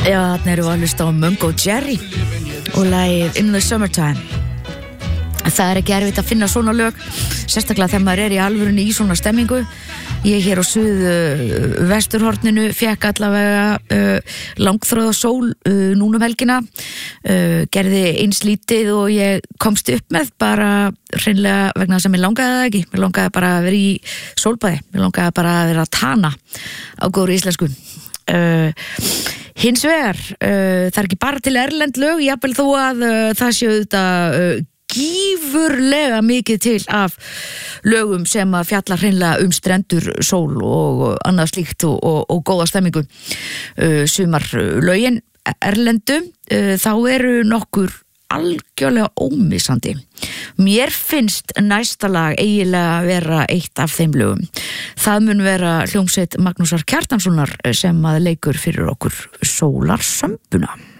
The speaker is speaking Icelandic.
Já, þarna erum við að hlusta á Mungo Jerry og lagið In the Summertime. Það er ekki erfitt að finna svona lög, sérstaklega þegar maður í alvörunni í svona stemmingu. Ég hér á suðu vesturhorninu fekk allavega langþráða sól núna helgina, gerði eins lítið og ég komst upp með bara hreinlega vegna þess að mér langaði það ekki. Mér langaði bara að vera í sólbaði, mér langaði bara að vera að tana á góðri íslensku. Hins vegar, það ekki bara til erlend lög, jafnvel þó að það séu þetta gífurlega mikið til af lögum sem að fjalla hreinlega strendur, sól og annað slíkt og góða stemmingu. Sumar lögin erlendu, þá eru nokkur algjörlega ómissandi. Mér finnst næsta lag eiginlega vera eitt af þeim lögum. Það mun vera hljómsveit Magnúsar Kjartanssonar sem að leikur fyrir okkur Sólarsömbuna.